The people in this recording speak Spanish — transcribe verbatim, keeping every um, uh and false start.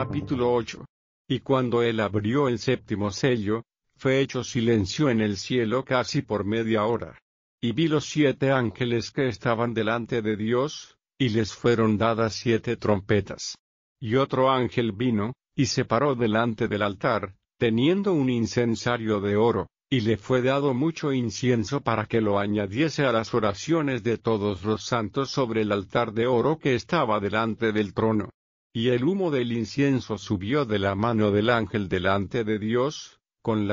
Capítulo ocho. Y cuando él abrió el séptimo sello, fue hecho silencio en el cielo casi por media hora. Y vi los siete ángeles que estaban delante de Dios, y les fueron dadas siete trompetas. Y otro ángel vino, y se paró delante del altar, teniendo un incensario de oro, y le fue dado mucho incienso para que lo añadiese a las oraciones de todos los santos sobre el altar de oro que estaba delante del trono. Y el humo del incienso subió de la mano del ángel delante de Dios, con la